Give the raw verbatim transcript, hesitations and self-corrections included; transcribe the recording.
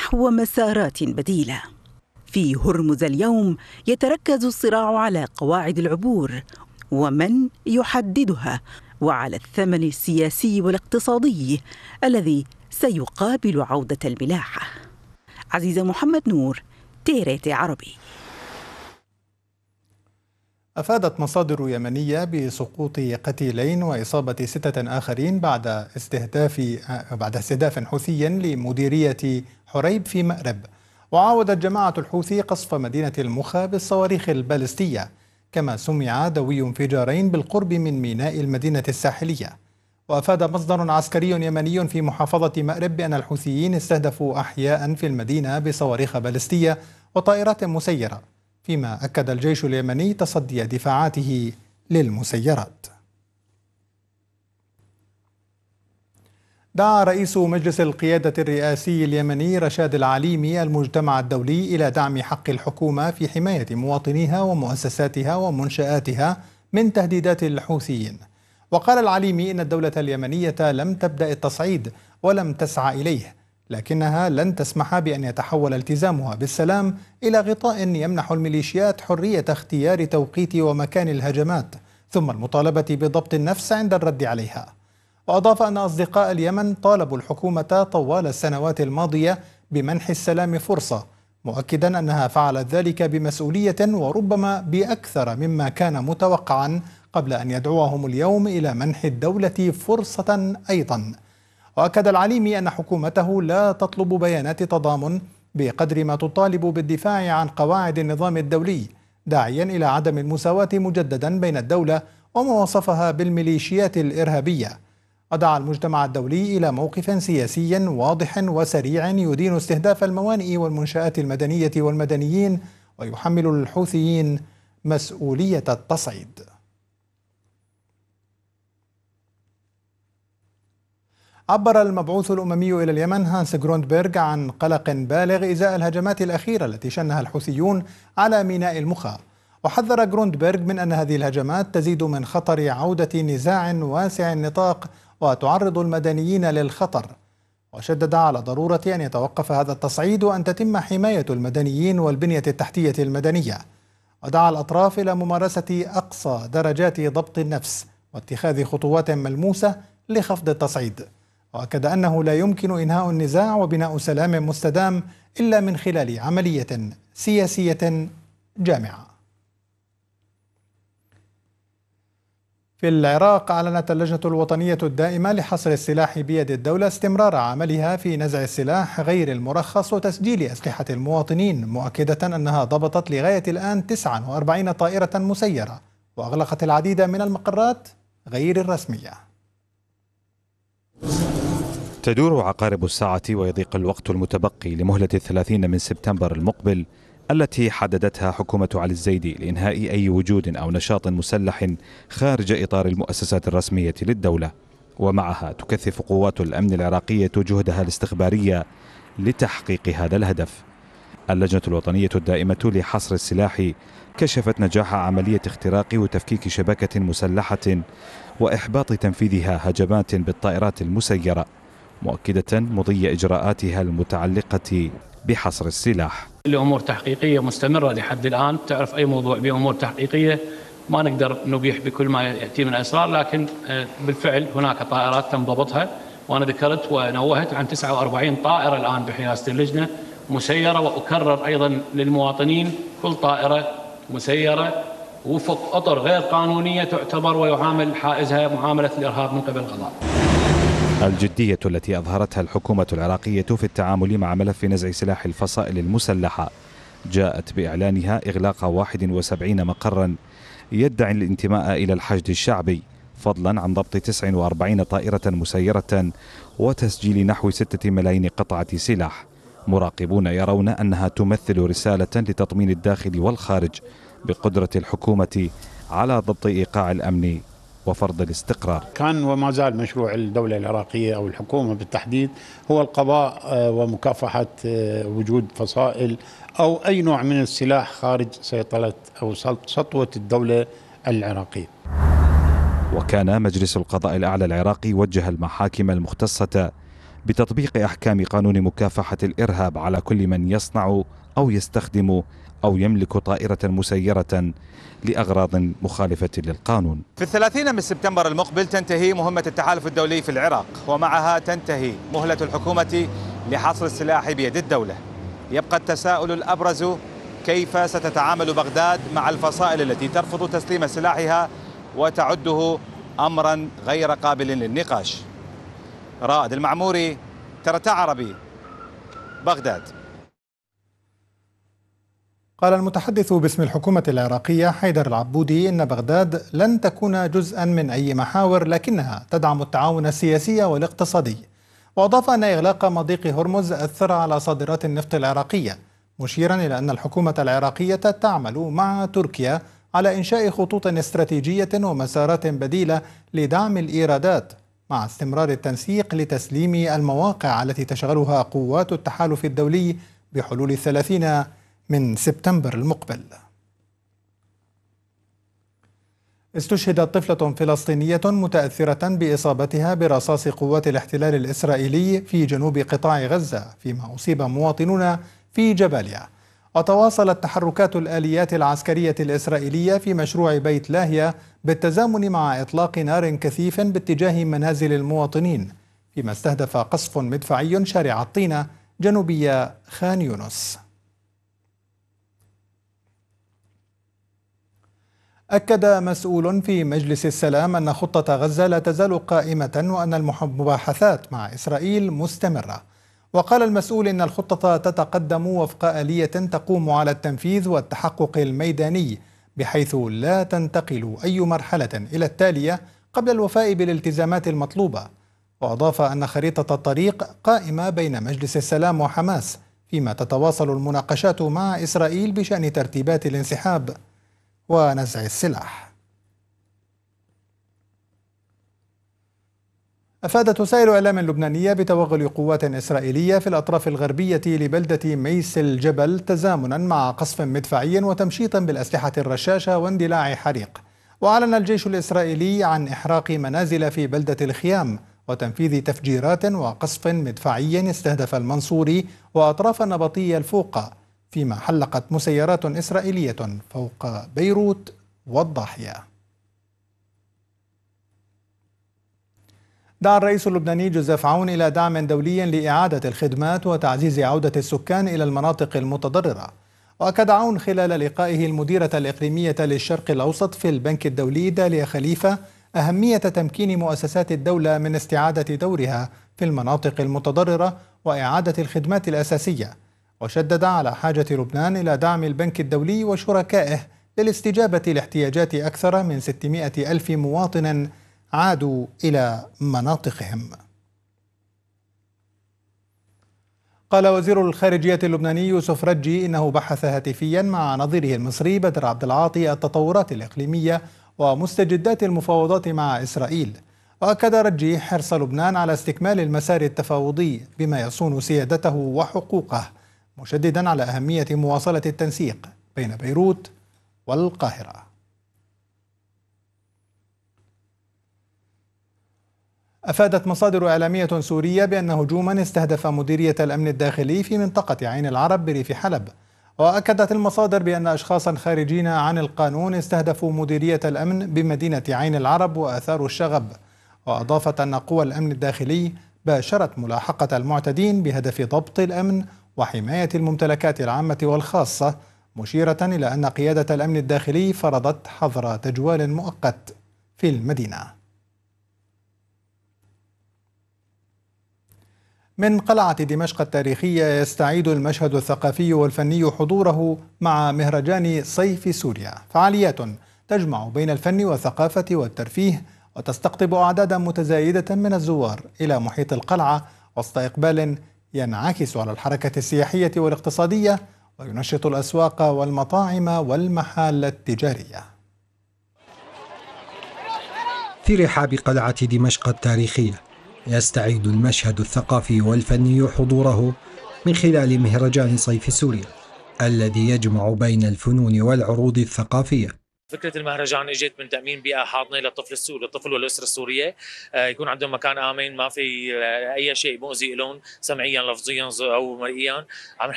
نحو مسارات بديلة. في هرمز اليوم يتركز الصراع على قواعد العبور ومن يحددها، وعلى الثمن السياسي والاقتصادي الذي سيقابل عودة الملاحة. عزيزة محمد نور، تيريتي عربي. أفادت مصادر يمنية بسقوط قتيلين وإصابة ستة آخرين بعد استهداف بعد استهداف حوثي لمديرية حريب في مأرب. وعاودت جماعة الحوثي قصف مدينة المخا بالصواريخ البالستية، كما سمع دوي انفجارين بالقرب من ميناء المدينة الساحلية. وأفاد مصدر عسكري يمني في محافظة مأرب بأن الحوثيين استهدفوا أحياء في المدينة بصواريخ بالستية وطائرات مسيرة، فيما أكد الجيش اليمني تصدي دفاعاته للمسيرات. دعا رئيس مجلس القيادة الرئاسي اليمني رشاد العليمي المجتمع الدولي إلى دعم حق الحكومة في حماية مواطنيها ومؤسساتها ومنشآتها من تهديدات الحوثيين. وقال العليمي إن الدولة اليمنية لم تبدأ التصعيد ولم تسعى إليه، لكنها لن تسمح بأن يتحول التزامها بالسلام إلى غطاء يمنح الميليشيات حرية اختيار توقيت ومكان الهجمات، ثم المطالبة بضبط النفس عند الرد عليها. وأضاف أن أصدقاء اليمن طالبوا الحكومة طوال السنوات الماضية بمنح السلام فرصة، مؤكدا أنها فعلت ذلك بمسؤولية وربما بأكثر مما كان متوقعا، قبل أن يدعوهم اليوم إلى منح الدولة فرصة أيضا. وأكد العليمي أن حكومته لا تطلب بيانات تضامن بقدر ما تطالب بالدفاع عن قواعد النظام الدولي، داعيا إلى عدم المساواة مجددا بين الدولة وما وصفها بالميليشيات الإرهابية. ودعا المجتمع الدولي إلى موقف سياسي واضح وسريع يدين استهداف الموانئ والمنشآت المدنية والمدنيين، ويحمل الحوثيين مسؤولية التصعيد. عبر المبعوث الأممي إلى اليمن هانس غروندبرغ عن قلق بالغ إزاء الهجمات الأخيرة التي شنها الحوثيون على ميناء المخا. وحذر غروندبرغ من أن هذه الهجمات تزيد من خطر عودة نزاع واسع النطاق وتعرض المدنيين للخطر، وشدد على ضرورة أن يتوقف هذا التصعيد وأن تتم حماية المدنيين والبنية التحتية المدنية. ودعا الأطراف إلى ممارسة أقصى درجات ضبط النفس واتخاذ خطوات ملموسة لخفض التصعيد. وأكد أنه لا يمكن إنهاء النزاع وبناء سلام مستدام إلا من خلال عملية سياسية جامعة. في العراق أعلنت اللجنة الوطنية الدائمة لحصر السلاح بيد الدولة استمرار عملها في نزع السلاح غير المرخص وتسجيل أسلحة المواطنين، مؤكدة أنها ضبطت لغاية الآن تسعة وأربعين طائرة مسيرة وأغلقت العديد من المقرات غير الرسمية. تدور عقارب الساعة ويضيق الوقت المتبقي لمهلة الثلاثين من سبتمبر المقبل التي حددتها حكومة علي الزيدي لإنهاء أي وجود أو نشاط مسلح خارج إطار المؤسسات الرسمية للدولة. ومعها تكثف قوات الأمن العراقية جهدها الاستخبارية لتحقيق هذا الهدف. اللجنة الوطنية الدائمة لحصر السلاح كشفت نجاح عملية اختراق وتفكيك شبكة مسلحة وإحباط تنفيذها هجمات بالطائرات المسيرة، مؤكدة مضي إجراءاتها المتعلقة بحصر السلاح. الأمور تحقيقية مستمرة لحد الآن. تعرف أي موضوع بأمور تحقيقية ما نقدر نبيح بكل ما يأتي من أسرار، لكن بالفعل هناك طائرات تم ضبطها، وأنا ذكرت ونوهت عن تسعة وأربعين طائرة الآن بحراسة اللجنة مسيرة. وأكرر أيضا للمواطنين كل طائرة مسيرة وفق أطر غير قانونية تعتبر ويعامل حائزها معاملة الإرهاب من قبل القضاء. الجدية التي أظهرتها الحكومة العراقية في التعامل مع ملف نزع سلاح الفصائل المسلحة جاءت بإعلانها إغلاق واحد وسبعين مقرا يدعي الانتماء إلى الحشد الشعبي، فضلا عن ضبط تسعة وأربعين طائرة مسيرة وتسجيل نحو ستة ملايين قطعة سلاح. مراقبون يرون أنها تمثل رسالة لتطمين الداخل والخارج بقدرة الحكومة على ضبط إيقاع الأمن وفرض الاستقرار. كان وما زال مشروع الدولة العراقية أو الحكومة بالتحديد هو القضاء ومكافحة وجود فصائل أو أي نوع من السلاح خارج سيطرة أو سطوة الدولة العراقية. وكان مجلس القضاء الأعلى العراقي وجه المحاكم المختصة بتطبيق أحكام قانون مكافحة الإرهاب على كل من يصنع أو يستخدم أو يملك طائرة مسيرة لأغراض مخالفة للقانون. في الثلاثين من سبتمبر المقبل تنتهي مهمة التحالف الدولي في العراق، ومعها تنتهي مهلة الحكومة لحصر السلاح بيد الدولة. يبقى التساؤل الأبرز: كيف ستتعامل بغداد مع الفصائل التي ترفض تسليم سلاحها وتعده أمرا غير قابل للنقاش؟ رائد المعموري، ترتا عربي، بغداد. قال المتحدث باسم الحكومة العراقية حيدر العبودي إن بغداد لن تكون جزءا من أي محاور، لكنها تدعم التعاون السياسي والاقتصادي. وأضاف أن إغلاق مضيق هرمز أثر على صادرات النفط العراقية، مشيرا إلى أن الحكومة العراقية تعمل مع تركيا على إنشاء خطوط استراتيجية ومسارات بديلة لدعم الإيرادات، مع استمرار التنسيق لتسليم المواقع التي تشغلها قوات التحالف الدولي بحلول الثلاثين من سبتمبر المقبل. استشهدت طفلة فلسطينية متأثرة بإصابتها برصاص قوات الاحتلال الإسرائيلي في جنوب قطاع غزة، فيما أصيب مواطنون في جباليا. وتواصلت تحركات الآليات العسكرية الإسرائيلية في مشروع بيت لاهيا بالتزامن مع إطلاق نار كثيف باتجاه منازل المواطنين، فيما استهدف قصف مدفعي شارع الطينة جنوبي خان يونس. أكد مسؤول في مجلس السلام أن خطة غزة لا تزال قائمة وأن المباحثات مع إسرائيل مستمرة. وقال المسؤول إن الخطة تتقدم وفق آلية تقوم على التنفيذ والتحقق الميداني، بحيث لا تنتقل أي مرحلة إلى التالية قبل الوفاء بالالتزامات المطلوبة. وأضاف أن خريطة الطريق قائمة بين مجلس السلام وحماس، فيما تتواصل المناقشات مع إسرائيل بشأن ترتيبات الانسحاب ونزع السلاح. أفادت وسائل إعلام لبنانية بتوغل قوات إسرائيلية في الأطراف الغربية لبلدة ميس الجبل تزامنا مع قصف مدفعي وتمشيط بالأسلحة الرشاشة واندلاع حريق. وأعلن الجيش الإسرائيلي عن إحراق منازل في بلدة الخيام وتنفيذ تفجيرات وقصف مدفعي استهدف المنصوري وأطراف النبطية الفوقة، فيما حلقت مسيرات إسرائيلية فوق بيروت والضاحية. دعا الرئيس اللبناني جوزيف عون إلى دعم دولي لإعادة الخدمات وتعزيز عودة السكان إلى المناطق المتضررة. وأكد عون خلال لقائه المديرة الإقليمية للشرق الأوسط في البنك الدولي داليا خليفة أهمية تمكين مؤسسات الدولة من استعادة دورها في المناطق المتضررة وإعادة الخدمات الأساسية، وشدد على حاجة لبنان إلى دعم البنك الدولي وشركائه للاستجابة لاحتياجات أكثر من ستمائة ألف مواطن عادوا إلى مناطقهم. قال وزير الخارجية اللبناني يوسف رجي إنه بحث هاتفيا مع نظيره المصري بدر عبد العاطي التطورات الإقليمية ومستجدات المفاوضات مع إسرائيل. وأكد رجي حرص لبنان على استكمال المسار التفاوضي بما يصون سيادته وحقوقه، مشددا على أهمية مواصلة التنسيق بين بيروت والقاهرة. أفادت مصادر إعلامية سورية بأن هجوما استهدف مديرية الأمن الداخلي في منطقة عين العرب بريف حلب. وأكدت المصادر بأن أشخاصا خارجين عن القانون استهدفوا مديرية الأمن بمدينة عين العرب وأثاروا الشغب. وأضافت أن قوى الأمن الداخلي باشرت ملاحقة المعتدين بهدف ضبط الأمن وحماية الممتلكات العامة والخاصة، مشيرة إلى أن قيادة الأمن الداخلي فرضت حظر تجوال مؤقت في المدينة. من قلعة دمشق التاريخية يستعيد المشهد الثقافي والفني حضوره مع مهرجان صيف سوريا، فعاليات تجمع بين الفن والثقافة والترفيه وتستقطب أعدادا متزايدة من الزوار إلى محيط القلعة وسط إقبال ينعكس على الحركة السياحية والاقتصادية وينشط الأسواق والمطاعم والمحال التجارية. في رحاب قلعة دمشق التاريخية يستعيد المشهد الثقافي والفني حضوره من خلال مهرجان صيف سوريا الذي يجمع بين الفنون والعروض الثقافية فكرة المهرجان اجت من تأمين بيئة حاضنة للطفل السوري للطفل والأسرة السورية، يكون عندهم مكان آمن ما في أي شيء مؤذي لهم سمعيا لفظيا أو مرئيا. عم